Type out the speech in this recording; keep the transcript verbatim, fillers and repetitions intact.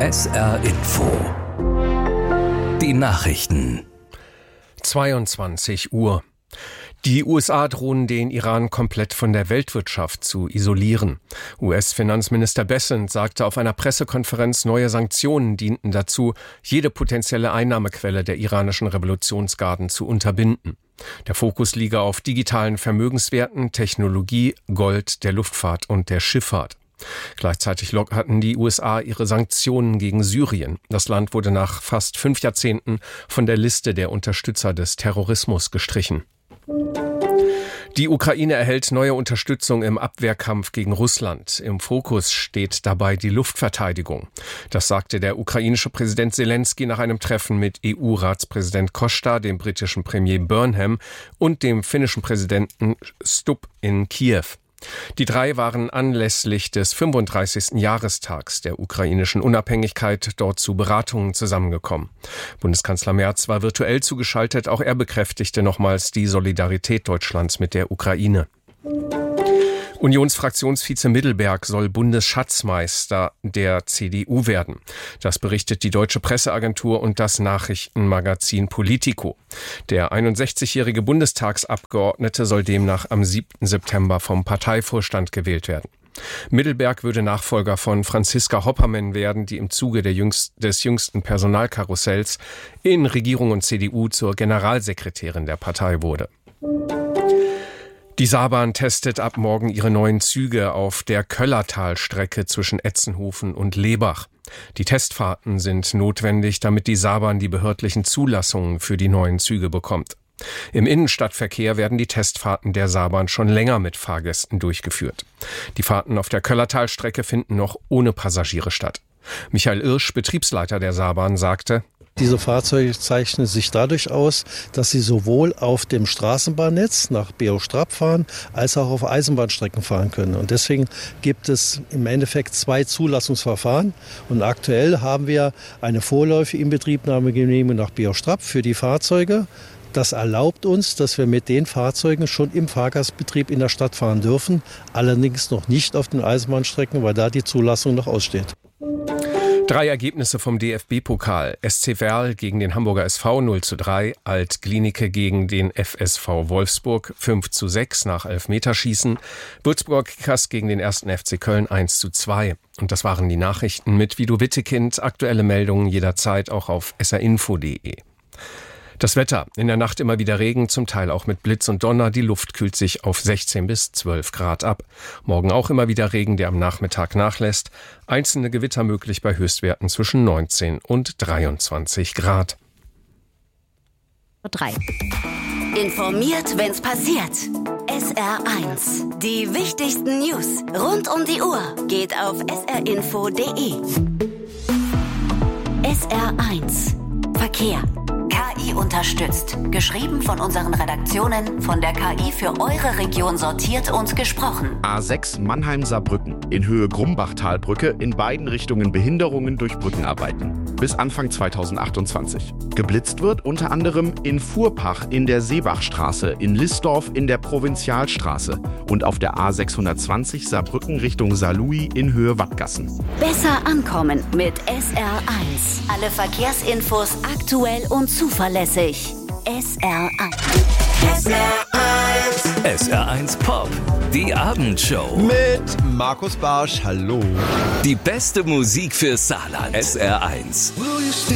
S R Info. Die Nachrichten. zweiundzwanzig Uhr. Die U S A drohen, den Iran komplett von der Weltwirtschaft zu isolieren. U S-Finanzminister Bessent sagte auf einer Pressekonferenz, neue Sanktionen dienten dazu, jede potenzielle Einnahmequelle der iranischen Revolutionsgarden zu unterbinden. Der Fokus liege auf digitalen Vermögenswerten, Technologie, Gold, der Luftfahrt und der Schifffahrt. Gleichzeitig lockerten die U S A ihre Sanktionen gegen Syrien. Das Land wurde nach fast fünf Jahrzehnten von der Liste der Unterstützer des Terrorismus gestrichen. Die Ukraine erhält neue Unterstützung im Abwehrkampf gegen Russland. Im Fokus steht dabei die Luftverteidigung. Das sagte der ukrainische Präsident Selenskyj nach einem Treffen mit E U-Ratspräsident Costa, dem britischen Premier Burnham und dem finnischen Präsidenten Stubb in Kiew. Die drei waren anlässlich des fünfunddreißigsten Jahrestags der ukrainischen Unabhängigkeit dort zu Beratungen zusammengekommen. Bundeskanzler Merz war virtuell zugeschaltet, auch er bekräftigte nochmals die Solidarität Deutschlands mit der Ukraine. Unionsfraktionsvize Middelberg soll Bundesschatzmeister der C D U werden. Das berichtet die Deutsche Presseagentur und das Nachrichtenmagazin Politico. Der einundsechzigjährige Bundestagsabgeordnete soll demnach am siebten September vom Parteivorstand gewählt werden. Middelberg würde Nachfolger von Franziska Hoppermann werden, die im Zuge der jüngst, des jüngsten Personalkarussells in Regierung und C D U zur Generalsekretärin der Partei wurde. Die Saarbahn testet ab morgen ihre neuen Züge auf der Köllertalstrecke zwischen Etzenhofen und Lebach. Die Testfahrten sind notwendig, damit die Saarbahn die behördlichen Zulassungen für die neuen Züge bekommt. Im Innenstadtverkehr werden die Testfahrten der Saarbahn schon länger mit Fahrgästen durchgeführt. Die Fahrten auf der Köllertalstrecke finden noch ohne Passagiere statt. Michael Irsch, Betriebsleiter der Saarbahn, sagte: Diese Fahrzeuge zeichnen sich dadurch aus, dass sie sowohl auf dem Straßenbahnnetz nach Beostrab fahren, als auch auf Eisenbahnstrecken fahren können. Und deswegen gibt es im Endeffekt zwei Zulassungsverfahren. Und aktuell haben wir eine vorläufige Inbetriebnahmegenehmigung nach Beostrab für die Fahrzeuge. Das erlaubt uns, dass wir mit den Fahrzeugen schon im Fahrgastbetrieb in der Stadt fahren dürfen. Allerdings noch nicht auf den Eisenbahnstrecken, weil da die Zulassung noch aussteht. Drei Ergebnisse vom D F B-Pokal. S C Verl gegen den Hamburger S V null zu drei, Alt-Glienicke gegen den F S V Wolfsburg fünf zu sechs nach Elfmeterschießen, Würzburg Kickers gegen den ersten F C Köln eins zu zwei. Und das waren die Nachrichten mit Vido Wittekind. Aktuelle Meldungen jederzeit auch auf s r info punkt d e. Das Wetter. In der Nacht immer wieder Regen, zum Teil auch mit Blitz und Donner. Die Luft kühlt sich auf sechzehn bis zwölf Grad ab. Morgen auch immer wieder Regen, der am Nachmittag nachlässt. Einzelne Gewitter möglich bei Höchstwerten zwischen neunzehn und dreiundzwanzig Grad. drei. Informiert, wenn's passiert. S R eins. Die wichtigsten News rund um die Uhr geht auf s r info punkt d e. S R eins. Verkehr. K I unterstützt. Geschrieben von unseren Redaktionen, von der K I für eure Region sortiert und gesprochen. A sechs Mannheim-Saarbrücken. In Höhe Grumbachtalbrücke in beiden Richtungen Behinderungen durch Brückenarbeiten. Bis Anfang zweitausendachtundzwanzig. Geblitzt wird unter anderem in Fuhrpach in der Seebachstraße, in Lissdorf in der Provinzialstraße und auf der A sechshundertzwanzig Saarbrücken Richtung Saarlouis in Höhe Wattgassen. Besser ankommen mit S R eins. Alle Verkehrsinfos aktuell und zuverlässig. S R eins. S R eins. S R eins Pop. Die Abendshow. Mit Markus Barsch. Hallo. Die beste Musik für Saarland. S R eins.